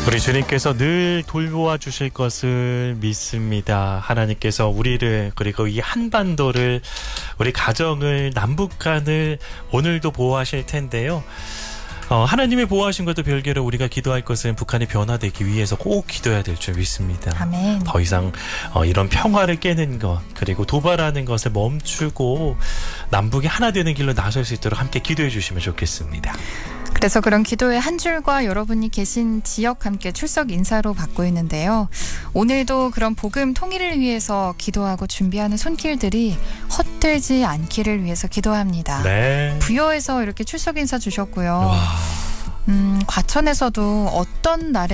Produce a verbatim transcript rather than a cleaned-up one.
우리 주님께서 늘 돌보아 주실 것을 믿습니다. 하나님께서 우리를 그리고 이 한반도를 우리 가정을 남북한을 오늘도 보호하실 텐데요. 어, 하나님의 보호하신 것도 별개로 우리가 기도할 것은 북한이 변화되기 위해서 꼭 기도해야 될 줄 믿습니다. 아멘. 더 이상 어, 이런 평화를 깨는 것 그리고 도발하는 것을 멈추고 남북이 하나 되는 길로 나설 수 있도록 함께 기도해 주시면 좋겠습니다. 그래서 그런 기도의 한 줄과 여러분이 계신 지역 함께 출석 인사로 받고 있는데요. 오늘도 그런 복음 통일을 위해서 기도하고 준비하는 손길들이 헛되지 않기를 위해서 기도합니다. 네. 부여에서 이렇게 출석 인사 주셨고요. 와. 음, 과천에서도 어떤 날에